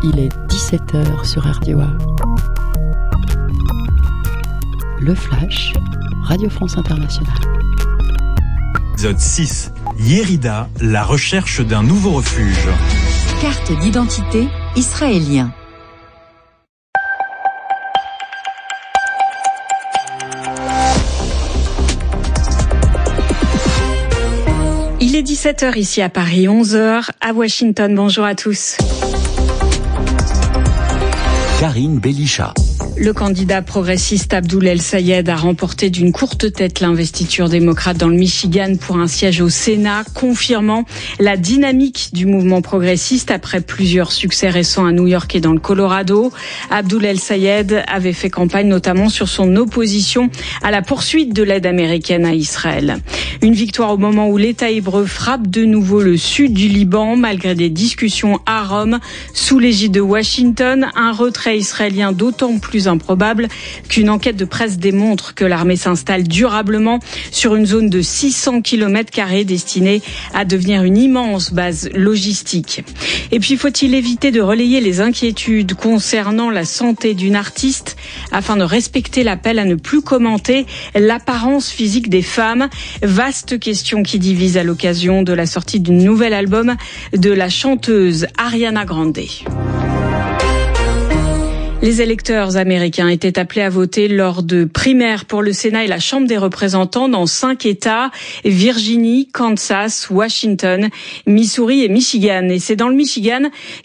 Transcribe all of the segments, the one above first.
Il est 17h sur RDOA. Le Flash, Radio France Internationale. Épisode 6. Yérida, la recherche d'un nouveau refuge. Carte d'identité israélien. Il est 17h ici à Paris, 11h à Washington. Bonjour à tous. Karine Belisha. Le candidat progressiste Abdoul El-Sayed a remporté d'une courte tête l'investiture démocrate dans le Michigan pour un siège au Sénat, confirmant la dynamique du mouvement progressiste après plusieurs succès récents à New York et dans le Colorado. Abdoul El-Sayed avait fait campagne notamment sur son opposition à la poursuite de l'aide américaine à Israël. Une victoire au moment où l'État hébreu frappe de nouveau le sud du Liban, malgré des discussions à Rome sous l'égide de Washington. Un retrait israélien d'autant plus improbable qu'une enquête de presse démontre que l'armée s'installe durablement sur une zone de 600 km² destinée à devenir une immense base logistique. Et puis, faut-il éviter de relayer les inquiétudes concernant la santé d'une artiste afin de respecter l'appel à ne plus commenter l'apparence physique des femmes? Vaste question qui divise à l'occasion de la sortie du nouvel album de la chanteuse Ariana Grande. Les électeurs américains étaient appelés à voter lors de primaires pour le Sénat et la Chambre des représentants dans 5 États, Virginie, Kansas, Washington, Missouri et Michigan. Et c'est dans le Michigan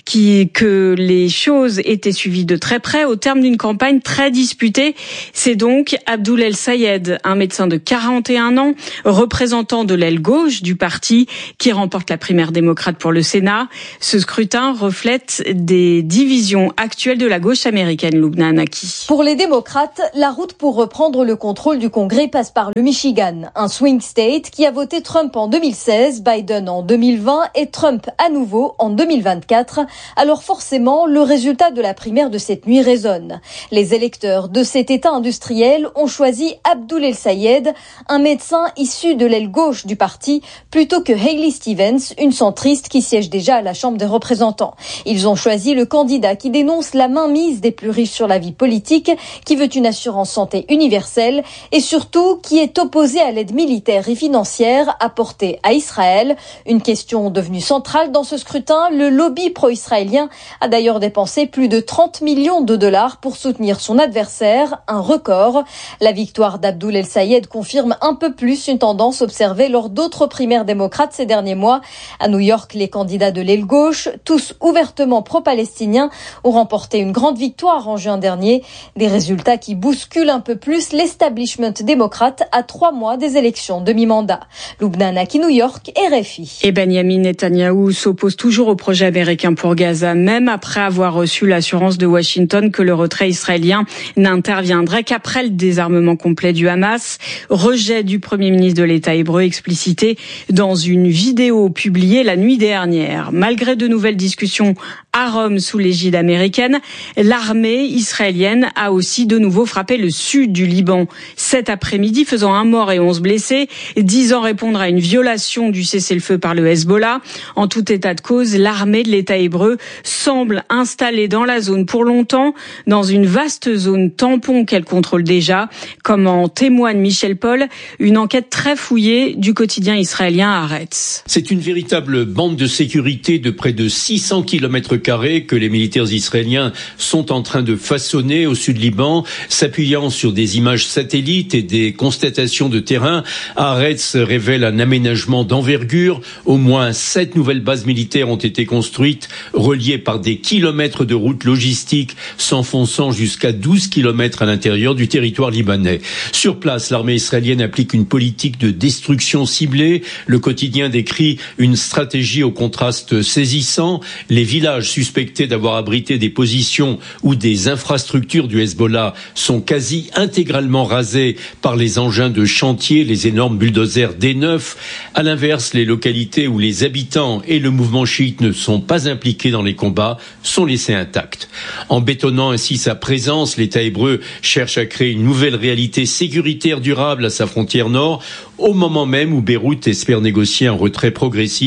que les choses étaient suivies de très près au terme d'une campagne très disputée. C'est donc Abdoul El-Sayed, un médecin de 41 ans, représentant de l'aile gauche du parti, qui remporte la primaire démocrate pour le Sénat. Ce scrutin reflète des divisions actuelles de la gauche américaine. Lubna Anaki. Pour les démocrates, la route pour reprendre le contrôle du Congrès passe par le Michigan, un swing state qui a voté Trump en 2016, Biden en 2020 et Trump à nouveau en 2024. Alors forcément, le résultat de la primaire de cette nuit résonne. Les électeurs de cet État industriel ont choisi Abdoul El-Sayed, un médecin issu de l'aile gauche du parti, plutôt que Hailey Stevens, une centriste qui siège déjà à la Chambre des représentants. Ils ont choisi le candidat qui dénonce la mainmise des plus riches sur la vie politique, qui veut une assurance santé universelle et surtout qui est opposé à l'aide militaire et financière apportée à Israël. Une question devenue centrale dans ce scrutin. Le lobby pro-israélien a d'ailleurs dépensé plus de 30 millions de dollars pour soutenir son adversaire, un record. La victoire d'Abdoul El-Sayed confirme un peu plus une tendance observée lors d'autres primaires démocrates ces derniers mois. À New York, les candidats de l'aile gauche, tous ouvertement pro-palestiniens, ont remporté une grande victoire en juin dernier. Des résultats qui bousculent un peu plus l'establishment démocrate à 3 mois des élections de mi-mandat. Lubna Anaki, New York, RFI. Et Benyamin Netanyahou s'oppose toujours au projet américain pour Gaza, même après avoir reçu l'assurance de Washington que le retrait israélien n'interviendrait qu'après le désarmement complet du Hamas. Rejet du Premier ministre de l'État hébreu explicité dans une vidéo publiée la nuit dernière. Malgré de nouvelles discussions à Rome sous l'égide américaine, l'armée israélienne a aussi de nouveau frappé le sud du Liban cet après-midi, faisant 1 mort et 11 blessés, disant répondre à une violation du cessez-le-feu par le Hezbollah. En tout état de cause, l'armée de l'État hébreu semble installée dans la zone pour longtemps, dans une vaste zone tampon qu'elle contrôle déjà, comme en témoigne Michel Paul, une enquête très fouillée du quotidien israélien Haaretz. C'est une véritable bande de sécurité de près de 600 km² que les militaires israéliens sont en train de façonner au sud Liban, s'appuyant sur des images satellites et des constatations de terrain. Haaretz révèle un aménagement d'envergure. Au moins 7 nouvelles bases militaires ont été construites, reliées par des kilomètres de routes logistiques, s'enfonçant jusqu'à 12 kilomètres à l'intérieur du territoire libanais. Sur place, l'armée israélienne applique une politique de destruction ciblée. Le quotidien décrit une stratégie au contraste saisissant. Les villages suspectés d'avoir abrité des positions ou des infrastructures du Hezbollah sont quasi intégralement rasés par les engins de chantier, les énormes bulldozers D9. À l'inverse, les localités où les habitants et le mouvement chiite ne sont pas impliqués dans les combats sont laissés intacts. En bétonnant ainsi sa présence, l'État hébreu cherche à créer une nouvelle réalité sécuritaire durable à sa frontière nord, au moment même où Beyrouth espère négocier un retrait progressif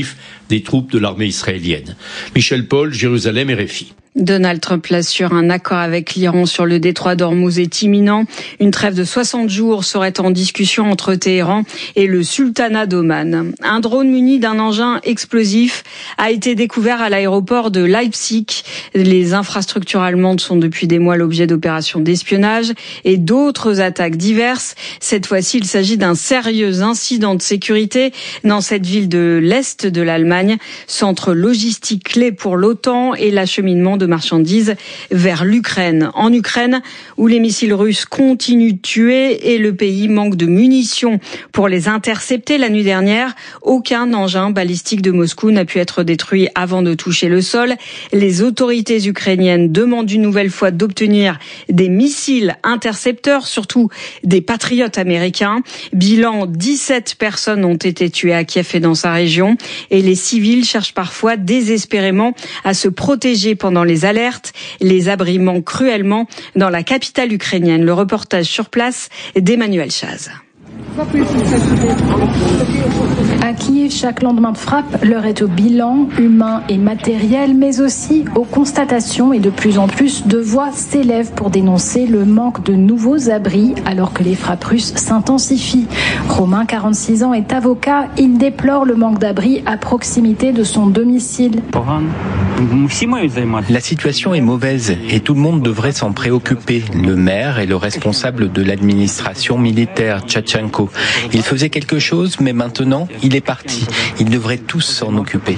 des troupes de l'armée israélienne. Michel Paul, Jérusalem, RFI. Donald Trump l'assure, un accord avec l'Iran sur le détroit d'Ormuz est imminent. Une trêve de 60 jours serait en discussion entre Téhéran et le sultanat d'Oman. Un drone muni d'un engin explosif a été découvert à l'aéroport de Leipzig. Les infrastructures allemandes sont depuis des mois l'objet d'opérations d'espionnage et d'autres attaques diverses. Cette fois-ci, il s'agit d'un sérieux incident de sécurité dans cette ville de l'Est de l'Allemagne, centre logistique clé pour l'OTAN et l'acheminement de marchandises vers l'Ukraine. En Ukraine, où les missiles russes continuent de tuer et le pays manque de munitions pour les intercepter. La nuit dernière, aucun engin balistique de Moscou n'a pu être détruit avant de toucher le sol. Les autorités ukrainiennes demandent une nouvelle fois d'obtenir des missiles intercepteurs, surtout des patriotes américains. Bilan, 17 personnes ont été tuées à Kiev et dans sa région. Et les civils cherchent parfois désespérément à se protéger pendant les alertes. Les abris manquent cruellement dans la capitale ukrainienne. Le reportage sur place d'Emmanuel Chaz. À Kiev, chaque lendemain de frappe, l'heure est au bilan humain et matériel, mais aussi aux constatations, et de plus en plus de voix s'élèvent pour dénoncer le manque de nouveaux abris alors que les frappes russes s'intensifient. Romain, 46 ans, est avocat. Il déplore le manque d'abris à proximité de son domicile. La situation est mauvaise et tout le monde devrait s'en préoccuper. Le maire et le responsable de l'administration militaire, Tchatchenko. Il faisait quelque chose, mais maintenant, il est parti. Ils devraient tous s'en occuper.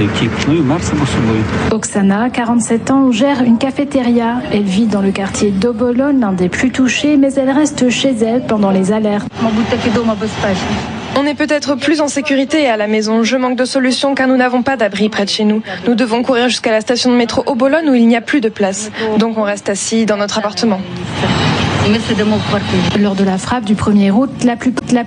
Oksana, 47 ans, gère une cafétéria. Elle vit dans le quartier d'Obolon, l'un des plus touchés, mais elle reste chez elle pendant les alertes. On est peut-être plus en sécurité à la maison. Je manque de solutions car nous n'avons pas d'abri près de chez nous. Nous devons courir jusqu'à la station de métro Obolon où il n'y a plus de place. Donc on reste assis dans notre appartement. Lors de la frappe du 1er août, la